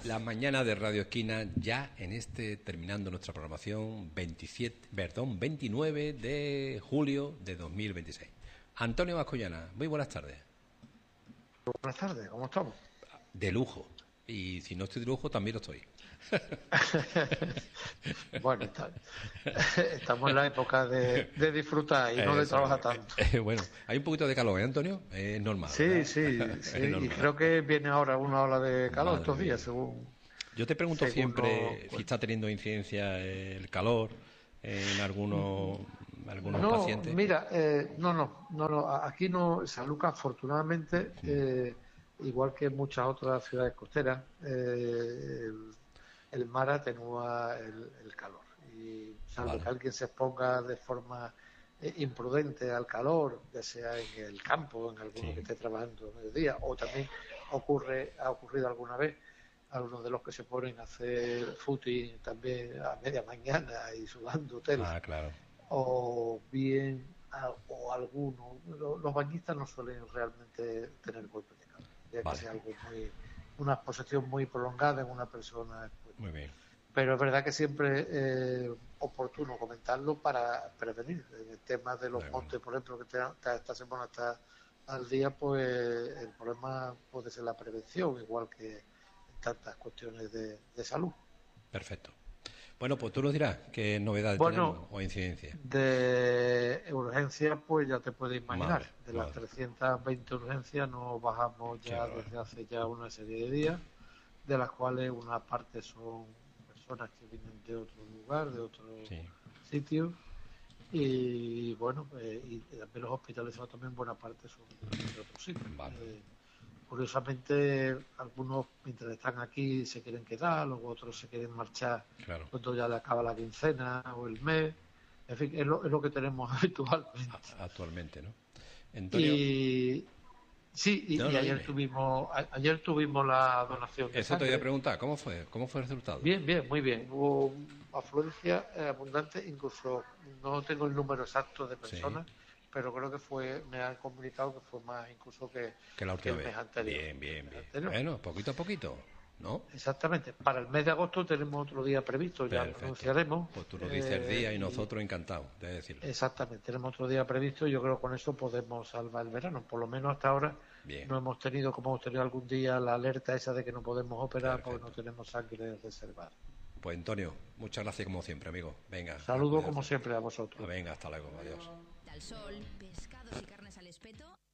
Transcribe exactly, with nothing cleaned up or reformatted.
La mañana de Radio Esquina, ya en este, terminando nuestra programación, veintisiete, perdón, veintinueve de julio de dos mil veintiséis. Antonio Mascollana, muy buenas tardes. Buenas tardes, ¿cómo estamos? De lujo. Y si no estoy de lujo, también lo estoy. Bueno, está, estamos en la época de, de disfrutar y no de trabajar tanto. Eh, bueno, hay un poquito de calor, ¿eh, Antonio? Es normal. Sí, ¿verdad? sí, sí. Es normal. Y creo que viene ahora una ola de calor Madre estos días, mía. según. Yo te pregunto según siempre lo- si bueno. está teniendo incidencia el calor en algunos, algunos No, pacientes. mira, eh, no, no, no, no. a- Aquí no, San Lucas, afortunadamente, eh, igual que en muchas otras ciudades costeras, eh, el, el mar atenúa el, el calor. Y salvo Vale. que alguien se exponga de forma eh, imprudente al calor, ya sea en el campo, en alguno Sí. que esté trabajando en el día, o también ocurre, ha ocurrido alguna vez, algunos de los que se ponen a hacer footing también a media mañana y sudando tela Ah, claro. o bien a- o alguno lo- los bañistas no suelen realmente tener golpes de calor, ya que Vale. sea algo muy una exposición muy prolongada en una persona expuesta. Muy bien. Pero es verdad que siempre es eh, oportuno comentarlo para prevenir en el tema de los De acuerdo. montes, por ejemplo, que te- te- esta semana está al día, pues el problema puede ser la prevención, igual que en tantas cuestiones de, de salud. Perfecto. Bueno, pues tú nos dirás qué novedades tenemos Bueno, o incidencias. de urgencias, pues ya te puedes imaginar. Madre, De las madre. trescientas veinte urgencias nos bajamos Qué ya bárbaro. desde hace ya una serie de días, de las cuales una parte son personas que vienen de otro lugar, de otro Sí. sitio. Y bueno, eh, y también los hospitalizados también buena parte son de otro sitio. Vale. Eh, curiosamente, algunos mientras están aquí se quieren quedar, luego otros se quieren marchar Claro. cuando ya le acaba la quincena o el mes. En fin, es lo, es lo que tenemos habitualmente. A- actualmente, ¿no? Antonio, Y sí, y, no, y no, ayer dime. tuvimos a- ayer tuvimos la donación de Eso te voy a sangre. preguntar, ¿cómo fue? ¿Cómo fue el resultado? Bien, bien, muy bien. Hubo afluencia eh, abundante, incluso no tengo el número exacto de Sí, personas, pero creo que fue, me han comunicado que fue más incluso que, que la que última el vez. mes anterior. Bien, que el bien, mes bien. anterior. Bueno, poquito a poquito, ¿no? Exactamente. Para el mes de agosto tenemos otro día previsto, ya lo Perfecto. anunciaremos. Pues tú nos dices el eh, día y y nosotros encantados de decirlo. exactamente, tenemos otro día previsto y yo creo que con eso podemos salvar el verano. Por lo menos hasta ahora Bien, no hemos tenido, como hemos tenido algún día, la alerta esa de que no podemos operar porque no perfecto. tenemos sangre reservada. Pues Antonio, muchas gracias como siempre, amigo. Venga, a Saludo como cuidarse. siempre a Ah, vosotros. venga, hasta luego, adiós. Al sol, pescados y carnes al espeto.